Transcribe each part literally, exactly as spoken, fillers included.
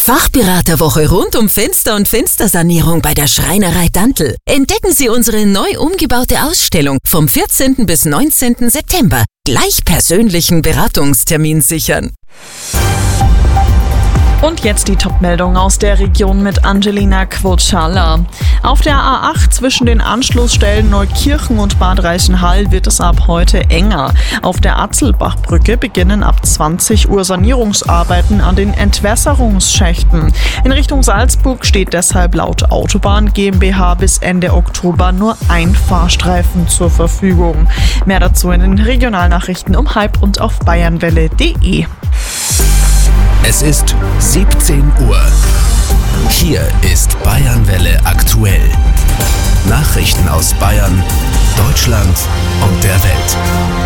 Fachberaterwoche rund um Fenster- und Fenstersanierung bei der Schreinerei Dantl. Entdecken Sie unsere neu umgebaute Ausstellung vom vierzehnten bis neunzehnten September. Gleich persönlichen Beratungstermin sichern. Und jetzt die Top-Meldung aus der Region mit Angelina Quochala. Auf der A acht zwischen den Anschlussstellen Neukirchen und Bad Reichenhall wird es ab heute enger. Auf der Atzelbachbrücke beginnen ab zwanzig Uhr Sanierungsarbeiten an den Entwässerungsschächten. In Richtung Salzburg steht deshalb laut Autobahn GmbH bis Ende Oktober nur ein Fahrstreifen zur Verfügung. Mehr dazu in den Regionalnachrichten um halb und auf bayernwelle punkt de. Es ist siebzehn Uhr. Hier ist Bayernwelle aktuell. Nachrichten aus Bayern, Deutschland und der Welt.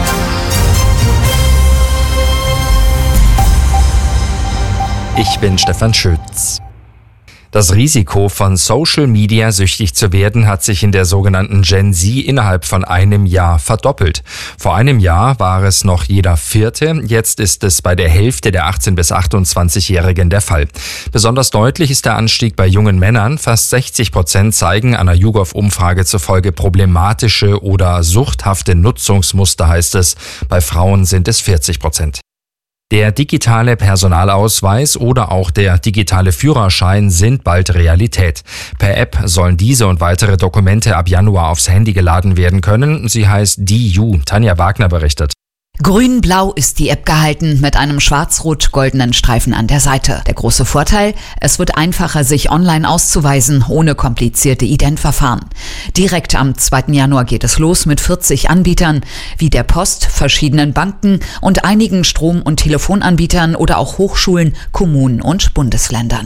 Ich bin Stefan Schütz. Das Risiko, von Social Media süchtig zu werden, hat sich in der sogenannten Gen Z innerhalb von einem Jahr verdoppelt. Vor einem Jahr war es noch jeder Vierte, jetzt ist es bei der Hälfte der achtzehn- bis achtundzwanzigjährigen der Fall. Besonders deutlich ist der Anstieg bei jungen Männern. Fast sechzig Prozent zeigen einer YouGov-Umfrage zufolge problematische oder suchthafte Nutzungsmuster, heißt es. Bei Frauen sind es vierzig Prozent. Der digitale Personalausweis oder auch der digitale Führerschein sind bald Realität. Per App sollen diese und weitere Dokumente ab Januar aufs Handy geladen werden können. Sie heißt D U. Tanja Wagner berichtet. Grün-blau ist die App gehalten mit einem schwarz-rot-goldenen Streifen an der Seite. Der große Vorteil, es wird einfacher, sich online auszuweisen, ohne komplizierte Identverfahren. Direkt am zweiten Januar geht es los mit vierzig Anbietern, wie der Post, verschiedenen Banken und einigen Strom- und Telefonanbietern oder auch Hochschulen, Kommunen und Bundesländern.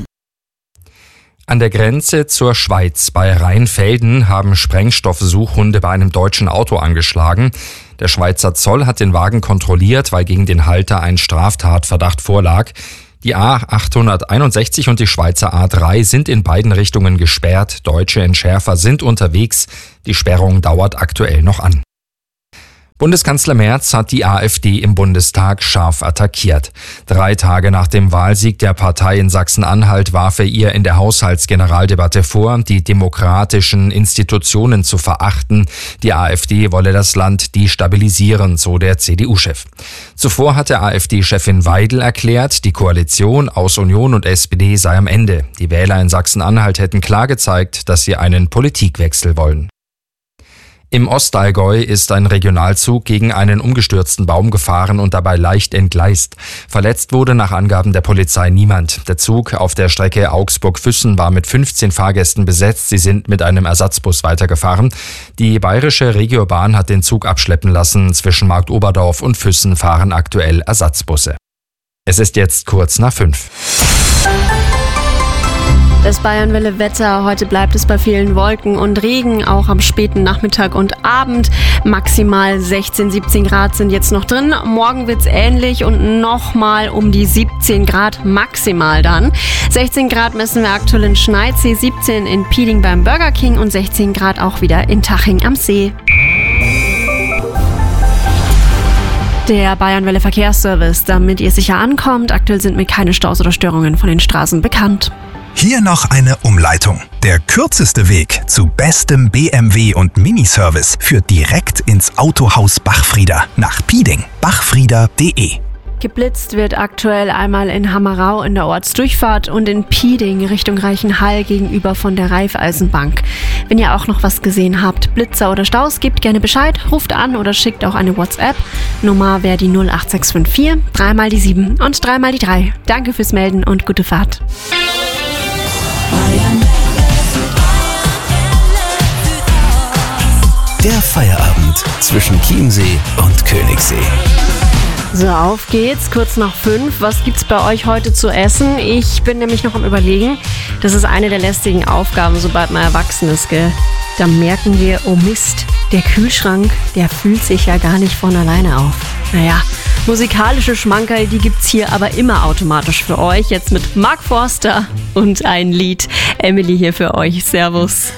An der Grenze zur Schweiz bei Rheinfelden haben Sprengstoffsuchhunde bei einem deutschen Auto angeschlagen. Der Schweizer Zoll hat den Wagen kontrolliert, weil gegen den Halter ein Straftatverdacht vorlag. Die A achthunderteinundsechzig und die Schweizer A drei sind in beiden Richtungen gesperrt. Deutsche Entschärfer sind unterwegs. Die Sperrung dauert aktuell noch an. Bundeskanzler Merz hat die AfD im Bundestag scharf attackiert. Drei Tage nach dem Wahlsieg der Partei in Sachsen-Anhalt warf er ihr in der Haushaltsgeneraldebatte vor, die demokratischen Institutionen zu verachten. Die AfD wolle das Land destabilisieren, so der C D U-Chef. Zuvor hatte AfD-Chefin Weidel erklärt, die Koalition aus Union und S P D sei am Ende. Die Wähler in Sachsen-Anhalt hätten klar gezeigt, dass sie einen Politikwechsel wollen. Im Ostallgäu ist ein Regionalzug gegen einen umgestürzten Baum gefahren und dabei leicht entgleist. Verletzt wurde nach Angaben der Polizei niemand. Der Zug auf der Strecke Augsburg-Füssen war mit fünfzehn Fahrgästen besetzt. Sie sind mit einem Ersatzbus weitergefahren. Die bayerische Regiobahn hat den Zug abschleppen lassen. Zwischen Marktoberdorf und Füssen fahren aktuell Ersatzbusse. Es ist jetzt kurz nach fünf. Das Bayernwelle-Wetter. Heute bleibt es bei vielen Wolken und Regen, auch am späten Nachmittag und Abend. Maximal sechzehn, siebzehn Grad sind jetzt noch drin. Morgen wird's ähnlich und nochmal um die siebzehn Grad maximal dann. sechzehn Grad messen wir aktuell in Schneidsee, siebzehn in Pieling beim Burger King und sechzehn Grad auch wieder in Taching am See. Der Bayernwelle Verkehrsservice, damit ihr sicher ankommt. Aktuell sind mir keine Staus oder Störungen von den Straßen bekannt. Hier noch eine Umleitung. Der kürzeste Weg zu bestem B M W und Miniservice führt direkt ins Autohaus Bachfrieder nach Pieding. bachfrieder punkt de. Geblitzt wird aktuell einmal in Hammerau in der Ortsdurchfahrt und in Pieding Richtung Reichenhall gegenüber von der Raiffeisenbank. Wenn ihr auch noch was gesehen habt, Blitzer oder Staus, gebt gerne Bescheid, ruft an oder schickt auch eine WhatsApp. Nummer wäre die null acht sechs fünf vier, dreimal die sieben und dreimal die drei. Danke fürs Melden und gute Fahrt. Der Feierabend zwischen Chiemsee und Königssee. So, auf geht's, kurz nach fünf. Was gibt's bei euch heute zu essen? Ich bin nämlich noch am Überlegen. Das ist eine der lästigen Aufgaben, sobald man erwachsen ist, gell? Da merken wir, oh Mist, der Kühlschrank, der fühlt sich ja gar nicht von alleine auf. Naja, musikalische Schmankerl, die gibt's hier aber immer automatisch für euch. Jetzt mit Mark Forster und ein Lied. Emily hier für euch. Servus.